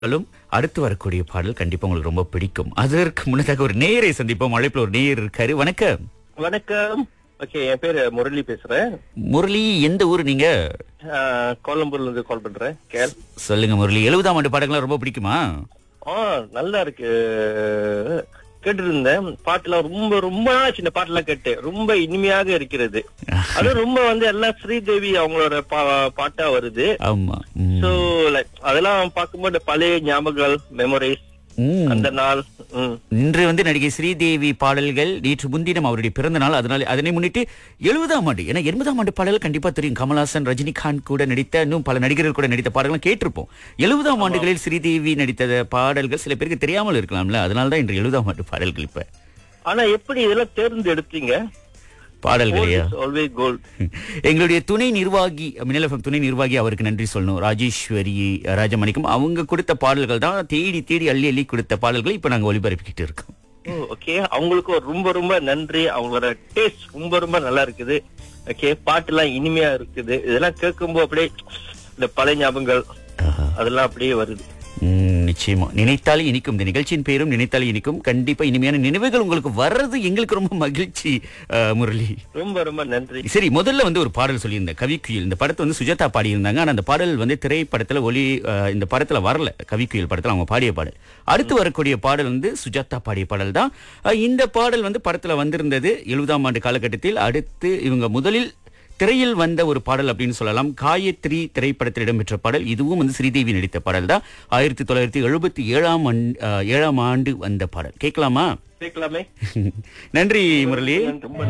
களும் அடுத்து வரக்கூடிய பாடல் கண்டிப்பா உங்களுக்கு ரொம்ப பிடிக்கும். அதற்கு முன்னதாக ஒரு நேயரை சந்திப்போம். அழைப்புல ஒரு நேயர் இருக்காரு. வணக்கம். வணக்கம். ஓகே, என் பேரு முரளி பேசுறேன். முரளி, எந்த ஊர் நீங்க? கோலம்பூர்ல இருந்து கால் பண்றேன். கேள். சொல்லுங்க முரளி, 70ஆம் ஆண்டு பாடல்கள் ரொம்ப பிடிக்குமா? நல்லா இருக்கு. கேட்டு இருந்தேன். பாட்டுலாம் ரொம்ப ரொம்ப சின்ன பாட்டுலாம் கேட்டு ரொம்ப இனிமையாக இருக்கிறது. அது ரொம்ப எல்லாம் ஸ்ரீதேவி அவங்களோட பாட்டா வருது. ஆமா. சோ லைக் அதெல்லாம் பார்க்கும்போது பழைய ஞாபகங்கள், மெமரிஸ், அந்த நாள். இன்று நடிகை ஸ்ரீதேவி பாடல்கள், நேற்று முன்தினம் அவருடைய பிறந்த நாள். அதனால அதனை முன்னிட்டு 70ஆம் ஆண்டு, ஏன்னா 80ஆம் ஆண்டு பாடல்கள் கண்டிப்பா தெரியும். கமல்ஹாசன், ரஜினிகாந்த் கூட நடித்த, இன்னும் பல நடிகர்கள் கூட நடித்த பாடல்கள் கேட்டிருப்போம். 70ஆம் ஆண்டுகளில் ஸ்ரீதேவி நடித்த பாடல்கள் சில பேருக்கு தெரியாமல் இருக்கலாம்ல, அதனாலதான் இன்று 70ஆம் ஆண்டு பாடல்கள். இப்ப ஆனா எப்படி இதெல்லாம் தேர்ந்தெடுத்தீங்க பாடல்களையா? Always gold. எங்களுடைய துணை நிர்வாகி, மின்னல் எஃப்எம் துணை நிர்வாகி, அவருக்கு நன்றி சொல்லணும். ராஜேஸ்வரி ராஜமணிக்கும் அவங்க கொடுத்த பாடல்கள் தான், தேடி தேடி அள்ளி அள்ளி கொடுத்த பாடல்கள் இப்ப நாங்க ஒளிபரப்பிக்கிட்டு இருக்கோம். ஓகே, அவங்களுக்கு ரொம்ப ரொம்ப நன்றி. அவங்களோட டேஸ்ட் ரொம்ப ரொம்ப நல்லா இருக்குது. ஓகே, பாட்டு எல்லாம் இனிமையா இருக்குது. இதெல்லாம் கேட்கும்போது அப்படியே இந்த பழைய ஞாபகங்கள் அதெல்லாம் அப்படியே வருது. நிச்சயமா. நினைத்தாலே இனிக்கும். இந்த நிகழ்ச்சியின் பேரும் நினைத்தாலே இனிக்கும். கண்டிப்பா இனிமையான நினைவுகள் உங்களுக்கு வர்றது எங்களுக்கு ரொம்ப மகிழ்ச்சி. முரளி, ரொம்ப ரொம்ப நன்றி. சரி, முதல்ல ஒரு பாடல் சொல்லியிருந்தேன், கவிக்குயில். இந்த படத்தை சுஜாதா பாடி இருந்தாங்க. ஆனா அந்த பாடல் திரைப்படத்துல இந்த படத்துல வரல. கவிக்குயில் படத்துல அவங்க பாடிய பாடல். அடுத்து வரக்கூடிய பாடல் சுஜாதா பாடிய பாடல் தான். இந்த பாடல் படத்துல வந்திருந்தது 70ஆம் ஆண்டு காலகட்டத்தில். அடுத்து இவங்க முதலில் திரையில் வந்த ஒரு பாடல் அப்படின்னு சொல்லலாம். காயத்ரி திரைப்படத்தில் இடம்பெற்ற பாடல். இதுவும் ஸ்ரீதேவி நடித்த பாடல் தான். 1977ஆம் ஆண்டு வந்த பாடல். கேட்கலாமா? கேட்கலாமே. நன்றி முரளி.